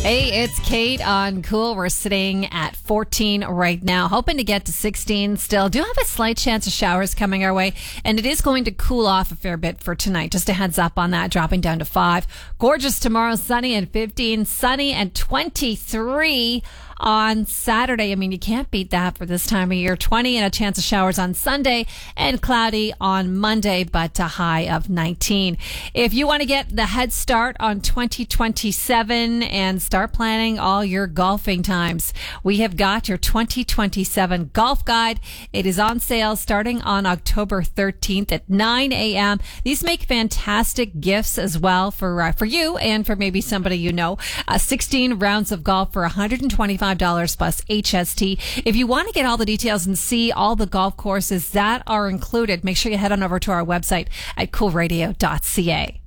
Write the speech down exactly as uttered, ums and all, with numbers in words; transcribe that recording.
Hey, it's Kate on Cool. We're sitting at fourteen right now, hoping to get to sixteen still. Do have a slight chance of showers coming our way, and it is going to cool off a fair bit for tonight. Just a heads up on that, dropping down to five. Gorgeous tomorrow, sunny and fifteen, sunny and twenty-three on Saturday. I mean, you can't beat that for this time of year. twenty and a chance of showers on Sunday and cloudy on Monday, but a high of nineteen. If you want to get the head start on twenty twenty-seven and start planning all your golfing times, we have got your twenty twenty-seven golf guide. It is on sale starting on October thirteenth at nine a.m. These make fantastic gifts as well for uh, for you and for maybe somebody you know. Uh, sixteen rounds of golf for one hundred twenty-five dollars plus H S T. If you want to get all the details and see all the golf courses that are included, make sure you head on over to our website at cool radio dot c a.